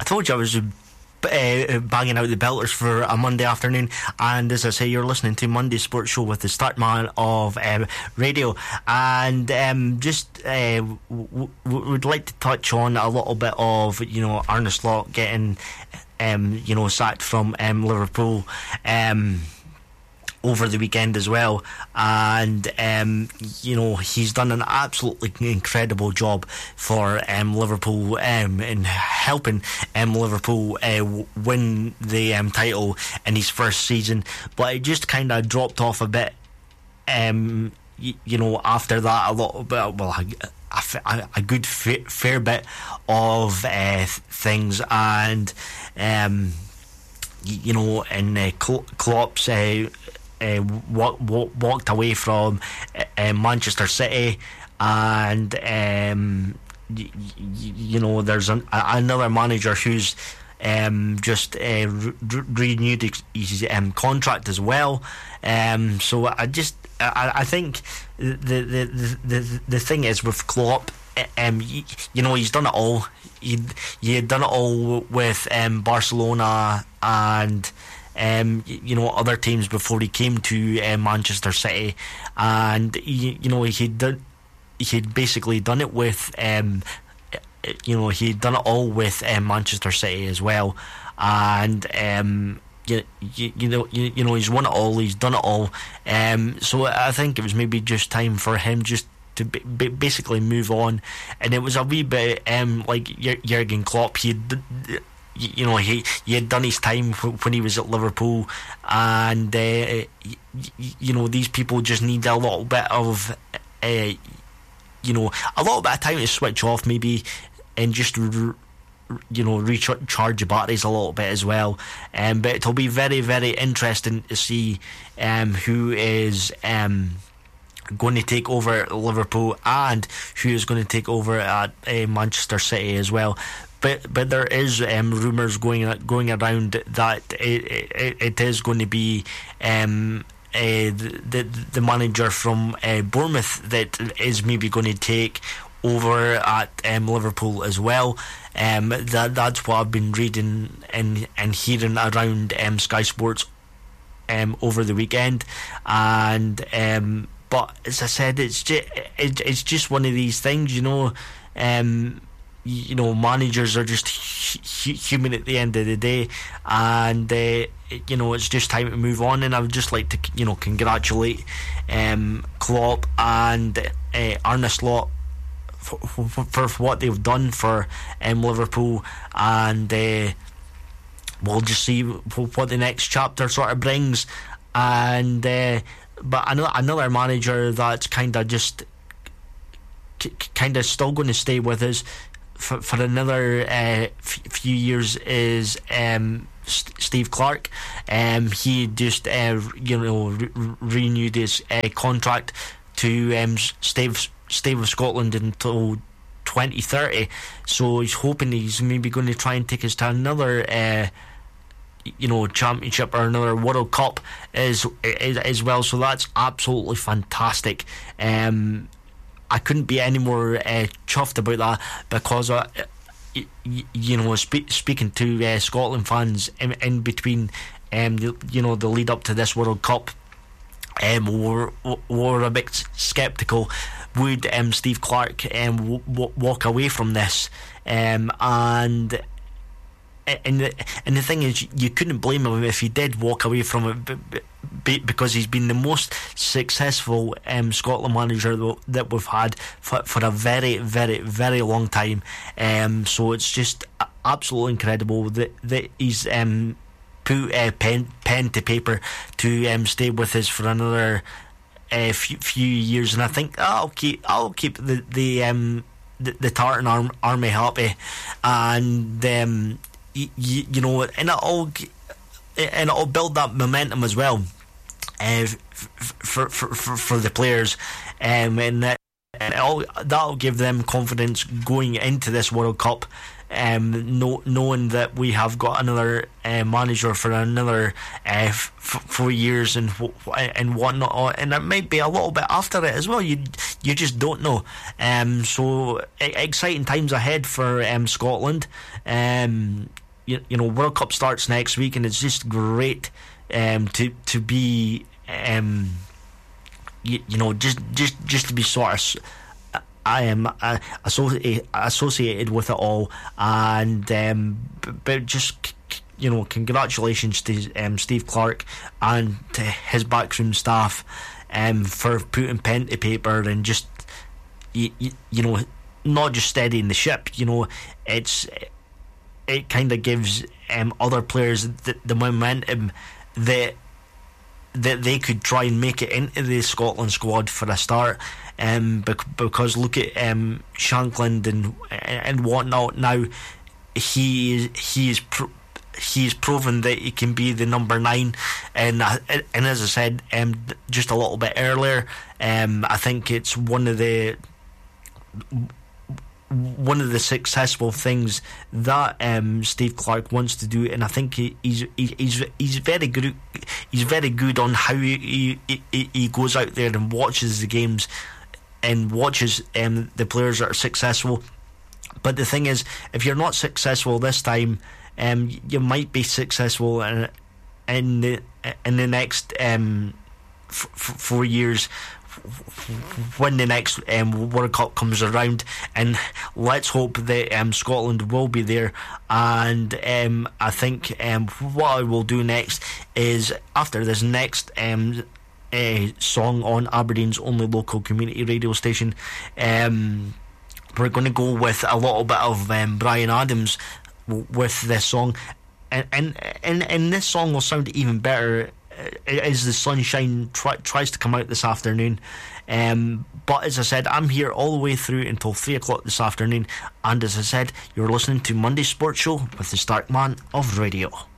I told you I was banging out the belters for a Monday afternoon, and as I say, you're listening to Monday Sports Show with the start man of radio, and would like to touch on a little bit of Arne Slot getting sacked from Liverpool over the weekend as well, and he's done an absolutely incredible job for Liverpool in helping Liverpool win the title in his first season, but it just kind of dropped off a bit after that, a little bit, a good fair bit of things, and Klopp's walked away from Manchester City, and there's another manager who's just renewed his contract as well. So I think the thing is with Klopp, he's done it all. He had done it all with Barcelona and other teams before he came to Manchester City, and he'd basically done it with he'd done it all with Manchester City as well, and he's won it all, he's done it all, so I think it was maybe just time for him just to basically move on. And it was a wee bit like Jurgen Klopp. He had done his time when he was at Liverpool, and these people just need a little bit of a little bit of time to switch off, maybe, and just recharge your batteries a little bit as well. But it'll be very, very interesting to see who is going to take over at Liverpool and who is going to take over at Manchester City as well. But there is rumours going around that it is going to be the manager from Bournemouth that is maybe going to take over at Liverpool as well. That's what I've been reading and hearing around Sky Sports over the weekend. And but as I said, it's just one of these things, managers are just human at the end of the day, and it's just time to move on. And I would just like to congratulate Klopp and Arne Slot for what they've done for Liverpool, and we'll just see what the next chapter sort of brings. And but another manager that's kind of still going to stay with us for another few years is Steve Clarke. He just renewed his contract to stay with Scotland until 2030. So he's hoping he's maybe going to try and take us to another championship or another World Cup as well. So that's absolutely fantastic. I couldn't be any more chuffed about that, because speaking to Scotland fans in between the lead up to this World Cup, were a bit sceptical. Would Steve Clarke walk away from this? And the thing is, you couldn't blame him if he did walk away from it, because he's been the most successful Scotland manager that we've had for a very, very, very long time. So it's just absolutely incredible that he's put pen to paper to stay with us for another few years, and I think I'll keep the Tartan Army happy, and and it'll build that momentum as well for the players, and that'll give them confidence going into this World Cup. Knowing that we have got another manager for another 4 years and whatnot, and it might be a little bit after it as well. You just don't know. So exciting times ahead for Scotland. You know, World Cup starts next week, and it's just great to be you know, just to be sort of. I am associated with it all, and but just, you know, congratulations to Steve Clarke and to his backroom staff for putting pen to paper and just you know, not just steadying the ship. You know, it kind of gives other players the momentum that they could try and make it into the Scotland squad for a start. Because look at Shankland and whatnot now. He's proven that he can be the number 9, and as I said just a little bit earlier, I think it's one of the successful things that Steve Clarke wants to do, and I think he's very good. He's very good on how he goes out there and watches the games and watches the players that are successful. But the thing is, if you're not successful this time, you might be successful in the next 4 years when the next World Cup comes around, and let's hope that Scotland will be there. And I think what I will do next is, after this next song on Aberdeen's only local community radio station, we're going to go with a little bit of Bryan Adams with this song, and this song will sound even better as the sunshine tries to come out this afternoon. But as I said, I'm here all the way through until 3 o'clock this afternoon, and as I said, you're listening to Monday Sports Show with the Starkman of Radio.